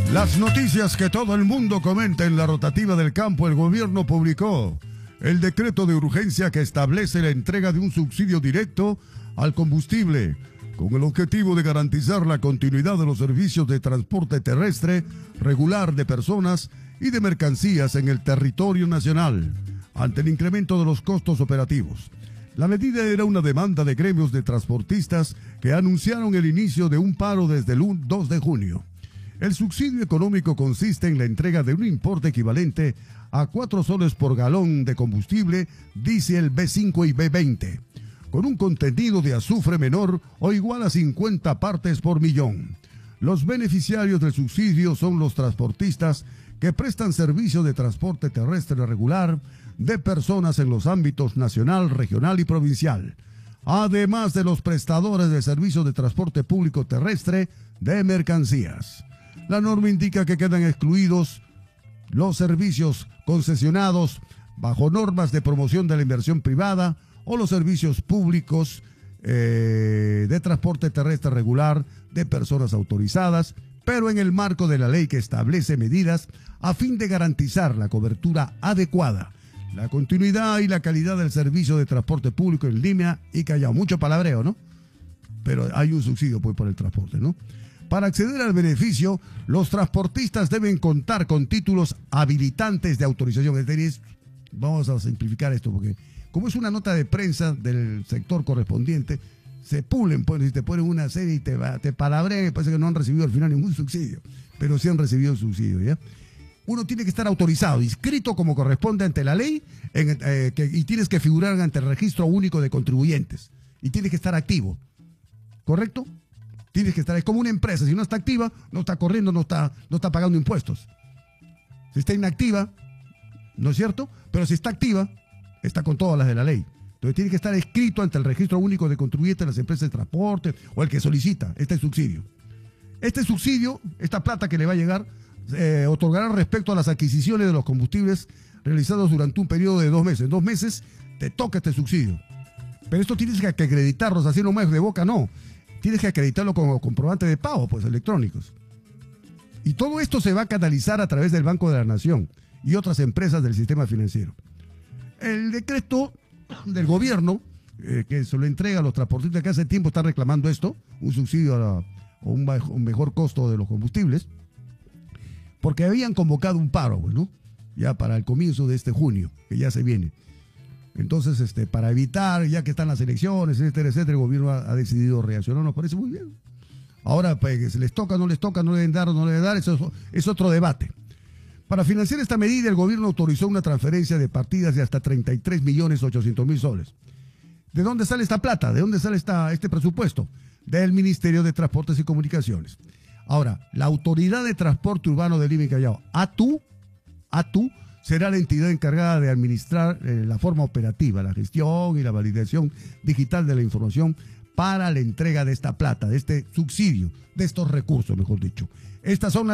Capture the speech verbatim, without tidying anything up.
Las noticias que todo el mundo comenta en la rotativa del campo. El gobierno publicó el decreto de urgencia que establece la entrega de un subsidio directo al combustible con el objetivo de garantizar la continuidad de los servicios de transporte terrestre regular de personas y de mercancías en el territorio nacional ante el incremento de los costos operativos. La medida era una demanda de gremios de transportistas que anunciaron el inicio de un paro desde el dos de junio. El subsidio económico consiste en la entrega de un importe equivalente a cuatro soles por galón de combustible diésel B cinco y B veinte, con un contenido de azufre menor o igual a cincuenta partes por millón. Los beneficiarios del subsidio son los transportistas que prestan servicio de transporte terrestre regular de personas en los ámbitos nacional, regional y provincial, además de los prestadores de servicios de transporte público terrestre de mercancías. La norma indica que quedan excluidos los servicios concesionados bajo normas de promoción de la inversión privada o los servicios públicos eh, de transporte terrestre regular de personas autorizadas, pero en el marco de la ley que establece medidas a fin de garantizar la cobertura adecuada, la continuidad y la calidad del servicio de transporte público en línea y Callao. Mucho palabreo, ¿no? Pero hay un subsidio pues por el transporte, ¿no? Para acceder al beneficio, los transportistas deben contar con títulos habilitantes de autorización. Es decir, vamos a simplificar esto, porque como es una nota de prensa del sector correspondiente, se pulen, pues, y te ponen una serie y te, te palabrean y parece que no han recibido al final ningún subsidio, pero sí han recibido el subsidio, ¿ya? Uno tiene que estar autorizado, inscrito como corresponde ante la ley, en, eh, que, y tienes que figurar ante el registro único de contribuyentes, y tienes que estar activo, ¿correcto? Tienes que estar, es como una empresa, si no está activa, no está corriendo, no está, no está pagando impuestos. Si está inactiva, ¿no es cierto? Pero si está activa, está con todas las de la ley. Entonces tiene que estar inscrito ante el registro único de contribuyentes de las empresas de transporte o el que solicita este subsidio. Este subsidio, esta plata que le va a llegar, eh, otorgará respecto a las adquisiciones de los combustibles realizados durante un periodo de dos meses. En dos meses te toca este subsidio. Pero esto tienes que acreditarlos, así nomás de boca no. Tienes que acreditarlo como comprobante de pago, pues, electrónicos. Y todo esto se va a canalizar a través del Banco de la Nación y otras empresas del sistema financiero. El decreto del gobierno, eh, que se lo entrega a los transportistas que hace tiempo están reclamando esto, un subsidio a la, o un, bajo, un mejor costo de los combustibles, porque habían convocado un paro, ¿no? Ya para el comienzo de este junio, que ya se viene. Entonces, este, para evitar, ya que están las elecciones, etcétera, etcétera, el gobierno ha, ha decidido reaccionar, nos parece muy bien. Ahora, pues, les toca, no les toca, no le deben dar o no le deben dar, eso es, es otro debate. Para financiar esta medida, el gobierno autorizó una transferencia de partidas de hasta treinta y tres millones ochocientos mil soles. ¿De dónde sale esta plata? ¿De dónde sale esta, este presupuesto? Del Ministerio de Transportes y Comunicaciones. Ahora, la Autoridad de Transporte Urbano de Lima y Callao, ATU, ATU, será la entidad encargada de administrar eh, la forma operativa, la gestión y la validación digital de la información para la entrega de esta plata, de este subsidio, de estos recursos, mejor dicho. Estas son las